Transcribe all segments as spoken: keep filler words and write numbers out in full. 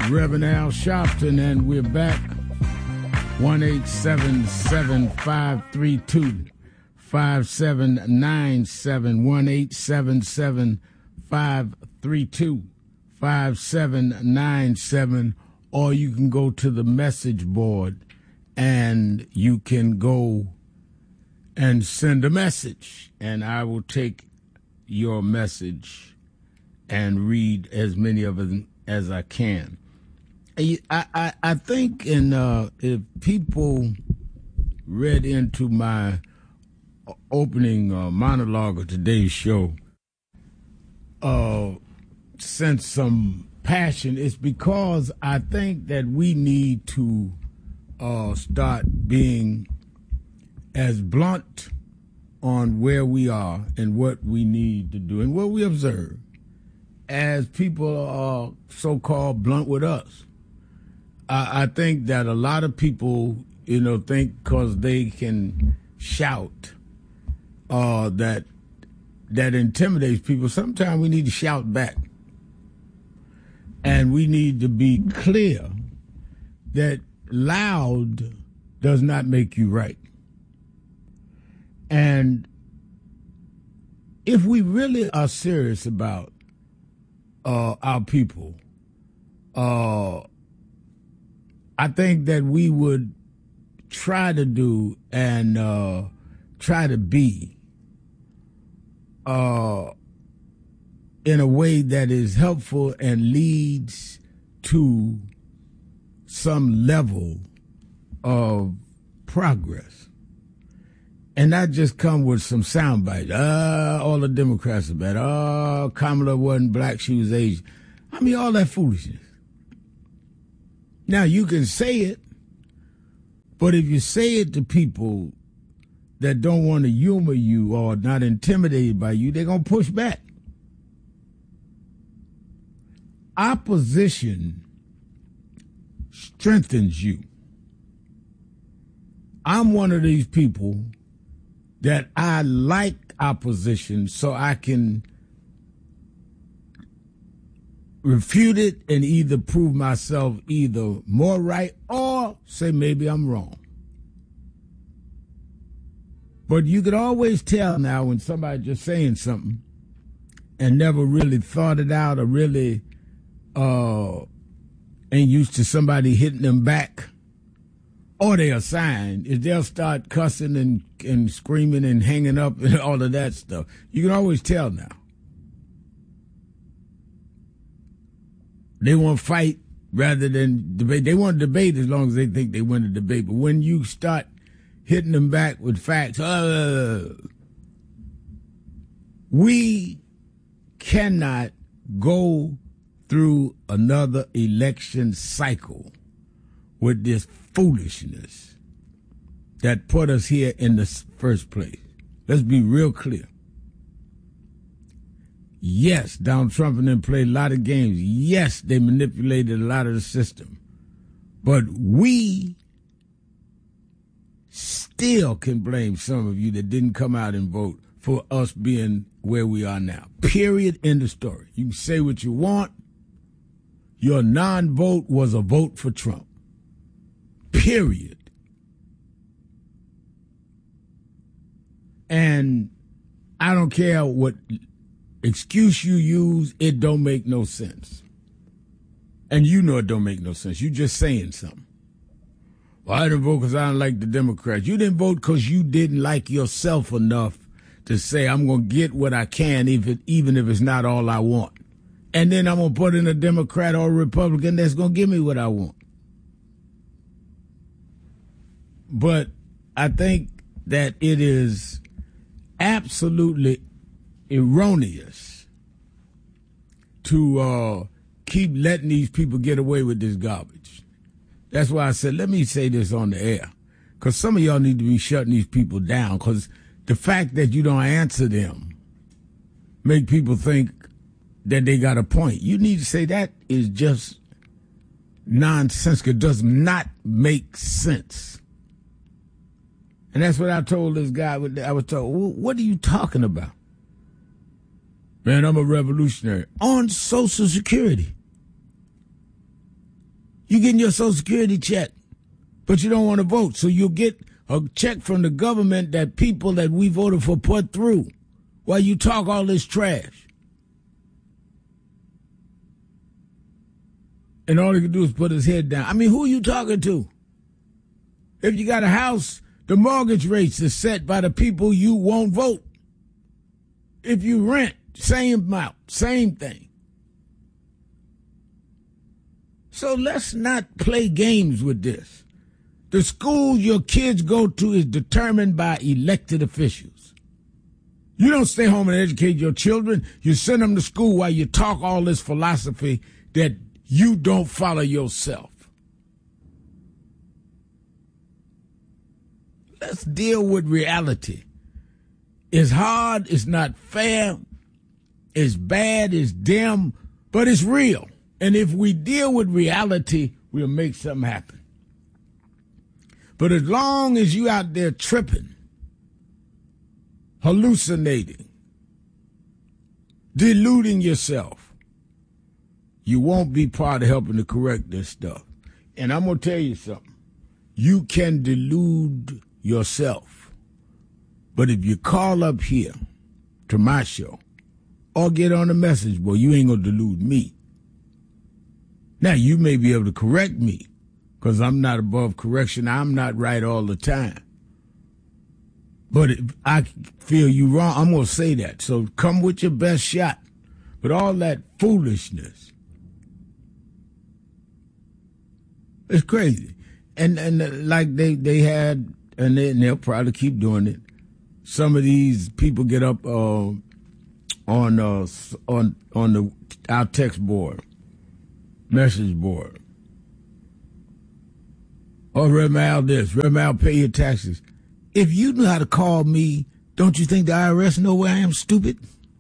Reverend Al Sharpton, and we're back. one eight seven seven, five three two, five seven nine seven, one eight seven seven, five three two, five seven nine seven, or you can go to the message board and you can go and send a message, and I will take your message and read as many of them as I can. I, I, I think in, uh, if people read into my opening uh, monologue of today's show, uh, sense some passion, it's because I think that we need to uh, start being as blunt on where we are and what we need to do and what we observe as people are so-called blunt with us. I, I think that a lot of people, you know, think because they can shout uh, that that intimidates people. Sometimes we need to shout back. And we need to be clear that loud does not make you right. And if we really are serious about uh, our people, uh, I think that we would try to do and uh, try to be uh, in a way that is helpful and leads to some level of progress. And not just come with some sound bites. Uh, all the Democrats are bad. Oh, Kamala wasn't black, she was Asian. I mean, all that foolishness. Now, you can say it, but if you say it to people that don't want to humor you or not intimidated by you, they're going to push back. Opposition strengthens you. I'm one of these people that I like opposition so I can refute it and either prove myself either more right or say maybe I'm wrong. But you could always tell now when somebody's just saying something and never really thought it out or really uh, ain't used to somebody hitting them back. Or they're assigned, is they'll start cussing and, and screaming and hanging up and all of that stuff. You can always tell now. They want to fight rather than debate. They want to debate as long as they think they win the debate. But when you start hitting them back with facts, uh, we cannot go through another election cycle with this foolishness that put us here in the first place. Let's be real clear. Yes, Donald Trump and them played a lot of games. Yes, they manipulated a lot of the system. But we still can blame some of you that didn't come out and vote for us being where we are now. Period. End of story. You can say what you want. Your non-vote was a vote for Trump. Period. And I don't care what excuse you use, it don't make no sense. And you know it don't make no sense. You just saying something. Well, I didn't vote because I don't like the Democrats. You didn't vote because you didn't like yourself enough to say, I'm going to get what I can, even, even if it's not all I want. And then I'm going to put in a Democrat or a Republican that's going to give me what I want. But I think that it is absolutely erroneous to uh, keep letting these people get away with this garbage. That's why I said, let me say this on the air, because some of y'all need to be shutting these people down, because the fact that you don't answer them make people think that they got a point. You need to say that is just nonsensical. It does not make sense. And that's what I told this guy. I was told, what are you talking about? Man, I'm a revolutionary. On Social Security. You're getting your Social Security check, but you don't want to vote. So you'll get a check from the government that people that we voted for put through while you talk all this trash. And all he can do is put his head down. I mean, who are you talking to? If you got a house, the mortgage rates are set by the people you won't vote. If you rent, same amount, same thing. So let's not play games with this. The school your kids go to is determined by elected officials. You don't stay home and educate your children. You send them to school while you talk all this philosophy that you don't follow yourself. Let's deal with reality. It's hard, it's not fair, it's bad, it's dim, but it's real. And if we deal with reality, we'll make something happen. But as long as you out there tripping, hallucinating, deluding yourself, you won't be part of helping to correct this stuff. And I'm going to tell you something. You can delude yourself. But if you call up here to my show or get on the message board, you ain't going to delude me. Now, you may be able to correct me because I'm not above correction. I'm not right all the time. But if I feel you wrong, I'm going to say that. So come with your best shot. But all that foolishness, it's crazy. And and uh, like they, they had, and, they, and they'll probably keep doing it, some of these people get up uh, on uh, on on the our text board, message board. Oh, Remal this, Remal pay your taxes. If you know how to call me, don't you think the I R S know where I am, stupid?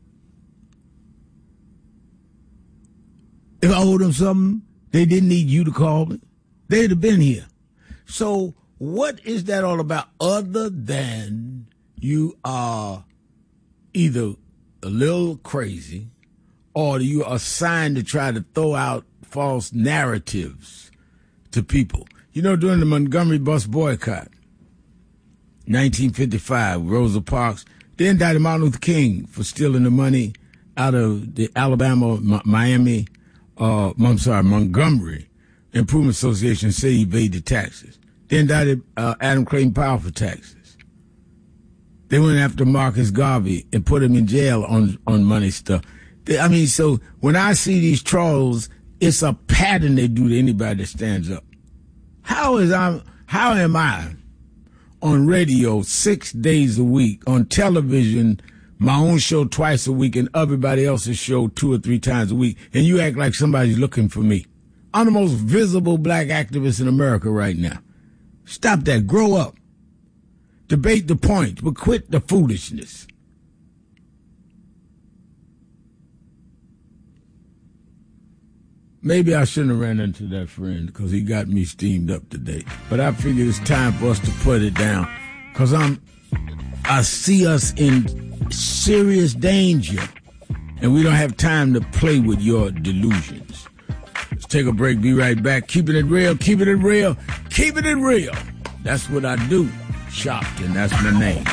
If I owed them something, they didn't need you to call me. They'd have been here. So what is that all about other than you are either a little crazy or you are assigned to try to throw out false narratives to people? You know, during the Montgomery bus boycott, nineteen fifty-five, Rosa Parks, they indicted Martin Luther King for stealing the money out of the Alabama, Miami, uh, I'm sorry, Montgomery Improvement Association, say he evaded taxes. They indicted uh, Adam Clayton Powell for taxes. They went after Marcus Garvey and put him in jail on, on money stuff. They, I mean, so when I see these trolls, it's a pattern they do to anybody that stands up. How is I, how am I on radio six days a week, on television, my own show twice a week, and everybody else's show two or three times a week, and you act like somebody's looking for me? I'm the most visible black activist in America right now. Stop that. Grow up. Debate the point, but quit the foolishness. Maybe I shouldn't have ran into that friend because he got me steamed up today. But I figured it's time for us to put it down because I'm, I see us in serious danger and we don't have time to play with your delusions. Let's take a break. Be right back. Keeping it real. Keeping it real. Keeping it real. That's what I do. Shopped, and that's my name.